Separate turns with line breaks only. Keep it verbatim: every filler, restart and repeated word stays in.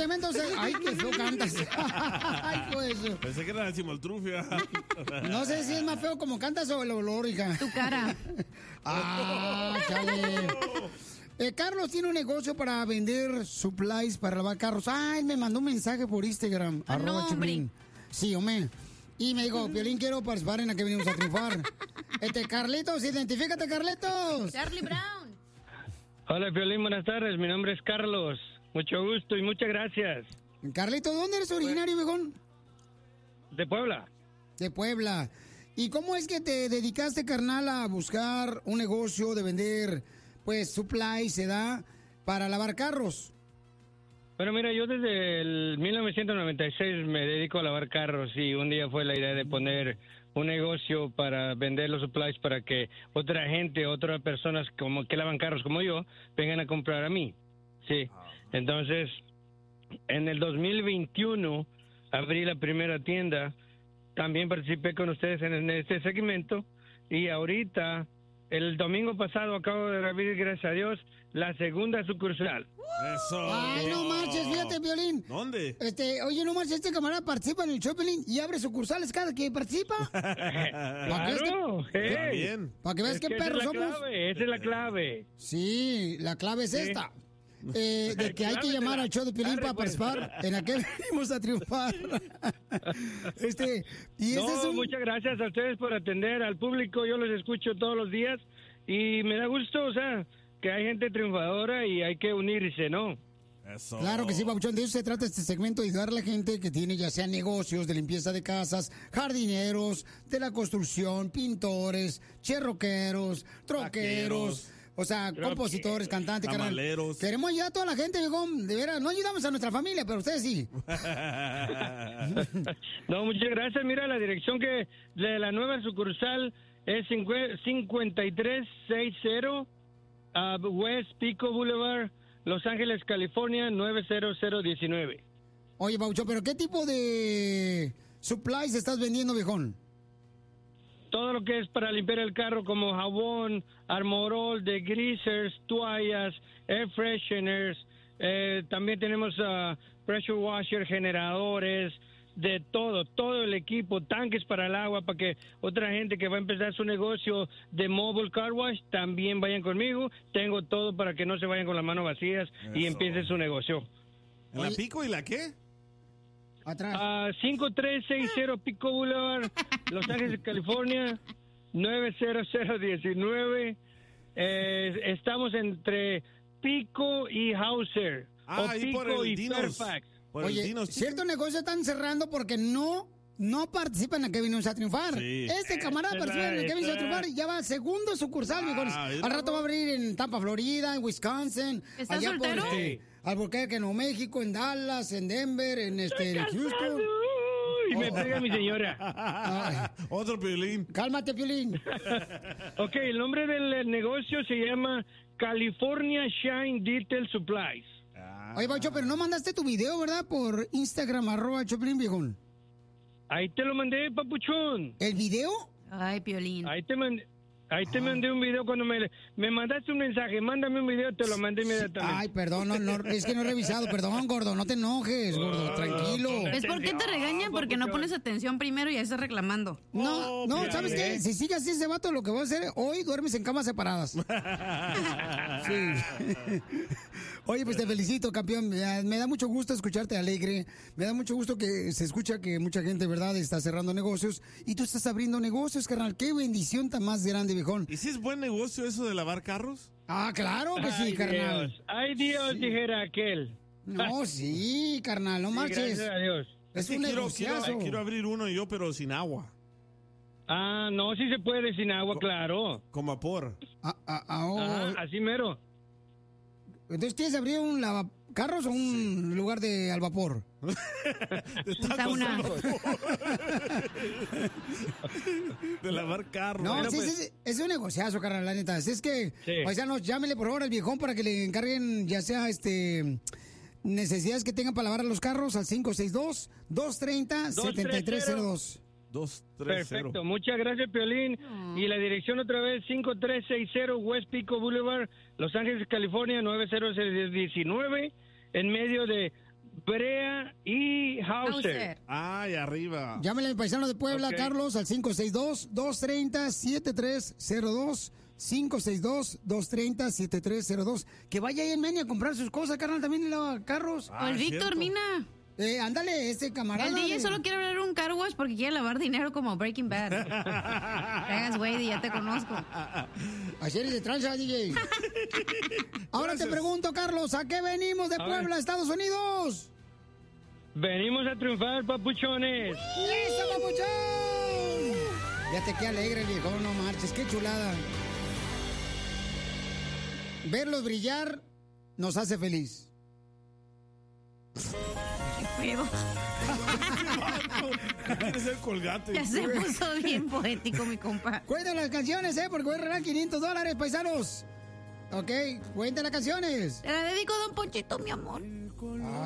segmento se... Ay, qué feo cantas. Ay, pues.
Pensé que era la chimoltrufia.
No sé si es más feo como cantas o el olor, hija.
Tu cara.
Ah, chale. Eh, Carlos tiene un negocio para vender supplies para lavar carros. Ay, me mandó un mensaje por Instagram.
Ah,
arroba
no,
Chapín. Sí, hombre. Y me dijo, Piolín, quiero participar en la que venimos a triunfar. Este, Carlitos, identifícate, Carlitos.
Charlie Brown.
Hola, Piolín, buenas tardes. Mi nombre es Carlos. Mucho gusto y muchas gracias.
Carlitos, ¿dónde eres originario, viejón?
De Puebla.
De Puebla. ¿Y cómo es que te dedicaste, carnal, a buscar un negocio de vender, pues, supplies, se da, para lavar carros?
Bueno, mira, yo desde el mil novecientos noventa y seis me dedico a lavar carros y un día fue la idea de poner un negocio para vender los supplies para que otra gente, otras personas como que lavan carros como yo, vengan a comprar a mí. Sí. Entonces, en el dos mil veintiuno abrí la primera tienda. También participé con ustedes en este segmento y ahorita, el domingo pasado, acabo de abrir, gracias a Dios, la segunda sucursal.
Eso.
Ay, no marches, fíjate, Violín.
¿Dónde?
Este, oye, no marches, este camarada participa en el show, Piolín, y abre sucursales cada que participa.
Claro,
Para
hey.
Bien.
que veas
Es
qué
que esa
perros
es la
somos.
clave, esa es la clave.
Sí, la clave es
Sí.
esta. Eh, de que hay que llamar al show de Piolín
Arre,
para
pues.
participar en aquel venimos a triunfar. Este, y ese
No,
es un...
muchas gracias a ustedes por atender al público. Yo los escucho todos los días y me da gusto, o sea, que hay gente triunfadora y hay que unirse, ¿no?
Eso.
Claro que sí, Pabuchón. De eso se trata este segmento, de ayudar a la gente que tiene ya sea negocios de limpieza de casas, jardineros, de la construcción, pintores, cherroqueros, troqueros,
Vaqueros.
o sea,
Troque-
compositores, cantantes, carnal.
Tamaleros.
Queremos ayudar a toda la gente, viejo. De veras, no ayudamos a nuestra familia, pero ustedes sí.
No, muchas gracias. Mira, la dirección que de la nueva sucursal es cincuenta y tres sesenta uh, West Pico Boulevard, Los Ángeles, California, nueve cero cero uno nueve.
Oye, Pabuchón, ¿pero qué tipo de supplies estás vendiendo, viejón?
Todo lo que es para limpiar el carro, como jabón, armorol, degreasers, toallas, air fresheners. Eh, también tenemos uh, pressure washer, generadores, de todo, todo el equipo, tanques para el agua, para que otra gente que va a empezar su negocio de mobile car wash también vayan conmigo. Tengo todo para que no se vayan con las manos vacías y
Eso.
empiecen su negocio.
¿En la pico y la qué?
Atrás.
A cinco tres seis cero Pico Boulevard, Los Ángeles, California, nueve cero cero uno nueve. Eh, estamos entre Pico y Hauser.
Ah,
o
ahí
Pico
por el
y
Dinos.
Fairfax.
Por el
Oye,
Dinos
ciertos negocios están cerrando porque no no participan en el que vinimos a triunfar.
Sí.
Este camarada
Esa es
participa en el
la-
que vinimos a
esa-
triunfar y ya va segundo sucursal,
Ah,
mijones.
mira,
Al rato
¿no?
va a abrir en Tampa, Florida, en Wisconsin.
¿Estás
allá
soltero?
por este, Albuquerque, Nuevo México, en Dallas, en Denver, en este en Houston.
Y me pega mi señora.
Ay,
Otro Piolín.
cálmate, Piolín.
Ok, el nombre del negocio se llama California Shine Detail Supplies.
Ah.
Oye, Pacho, pero no mandaste tu video, ¿verdad? Por Instagram, arroba Choplin, viejón.
Ahí te lo mandé, papuchón.
¿El video?
Ay, Piolín.
Ahí te mandé. Ahí te mandé un video cuando me, me mandaste un mensaje. Mándame un video, te lo mandé inmediatamente.
Ay, perdón, no, no, es que no he revisado. Perdón, gordo, no te enojes, gordo, tranquilo.
¿Ves por qué te regañan? Porque no pones atención primero y ya estás reclamando.
No,
Oh,
no,
mira,
¿sabes qué?
¿eh?
Si sigue así ese vato, lo que voy a hacer hoy, duermes en camas separadas. Sí. Oye, pues te felicito, campeón. Me da, me da mucho gusto escucharte alegre. Me da mucho gusto que se escucha que mucha gente, ¿verdad?, está cerrando negocios. Y tú estás abriendo negocios, carnal. Qué bendición tan más grande, viejón.
¿Y si es buen negocio eso de lavar carros?
Ah, claro que sí,
Ay,
carnal.
Dios. Ay, Dios, dijera aquel.
No, sí, carnal, no
Sí,
marches.
gracias a Dios.
Es
que
un
quiero, quiero,
negociazo.
quiero abrir uno yo, pero sin agua.
Ah, no, sí se puede sin agua, claro.
Con vapor.
Ah, ah, ah, oh.
Ajá, así mero.
Entonces, ¿quieres abrir un lavacarros o un lugar de al vapor?
Sauna.
De lavar carros.
No,
Bueno,
sí,
pues.
sí, sí, es un negociazo, carnal, la neta. Así es que,
Sí.
paisanos, llámele por favor al viejón para que le encarguen, ya sea, este, necesidades que tengan para lavar los carros al cinco seis dos, dos tres cero, siete tres cero dos.
Dos, tres, cero.
Perfecto, muchas gracias, Piolín. Y la dirección otra vez, cinco tres seis cero West Pico Boulevard, Los Ángeles, California, nueve cero cero uno nueve, en medio de Brea y Hauser.
Ay, arriba.
Llámale al paisano de Puebla,
Okay.
Carlos, al cinco seis dos, dos tres cero, siete tres cero dos. cinco seis dos, dos tres cero, siete tres cero dos. Que vaya ahí en Menia a comprar sus cosas, carnal, también en los carros.
O el Víctor,
cierto.
Mina.
Eh, ándale, este camarada.
El D J
de-
solo quiere abrir un car wash porque quiere lavar dinero como Breaking Bad. Vengas, güey, ya te conozco.
Así eres de tranza, D J. Ahora te pregunto, Carlos, ¿a qué venimos de
A
Puebla,
ver.
Estados Unidos?
Venimos a triunfar, papuchones.
¡Eso, papuchón! Ya te queda alegre, viejo, no marches, qué chulada. Verlos brillar nos hace feliz.
Pero
Quiere ser colgate.
ya se puso bien poético, mi compa.
Cuenten las canciones, ¿eh? Porque voy a regalar quinientos dólares, paisanos. Ok, cuenten las canciones.
Te la dedico a Don Ponchito, mi amor.